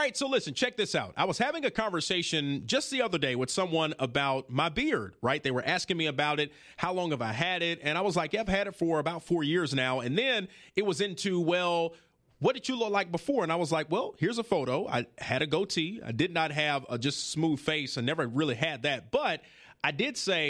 right, so listen, check this out. I was having a conversation just the other day with someone about my beard, right? They were asking me about it. How long have I had it? And I was like, yeah, I've had it for about 4 years now. And then it was into, well, what did you look like before? And I was like, well, here's a photo. I had a goatee. I did not have a just smooth face. I never really had that. But I did say,